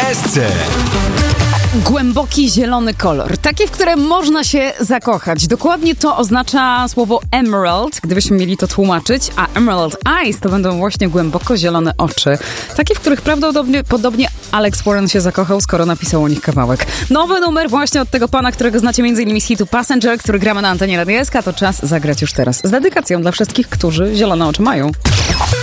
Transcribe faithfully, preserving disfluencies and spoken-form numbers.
S C. Głęboki zielony kolor, taki, w którym można się zakochać. Dokładnie to oznacza słowo emerald, gdybyśmy mieli to tłumaczyć, a emerald eyes to będą właśnie głęboko zielone oczy. Takie, w których prawdopodobnie podobnie Alex Warren się zakochał, skoro napisał o nich kawałek. Nowy numer właśnie od tego pana, którego znacie m.in. z hitu Passenger, który gramy na antenie Radia S K, to czas zagrać już teraz. Z dedykacją dla wszystkich, którzy zielone oczy mają.